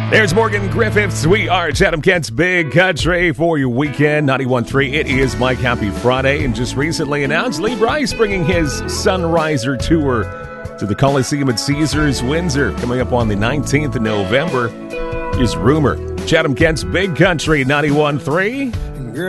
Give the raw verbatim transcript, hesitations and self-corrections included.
There's Morgan Griffiths. We are Chatham Kent's Big Country for your weekend. ninety-one point three. It is Mike Happy Friday. And just recently announced Lee Brice bringing his Sunriser Tour to the Coliseum at Caesars Windsor coming up on the nineteenth of November. Is rumor. Chatham Kent's Big Country ninety-one point three.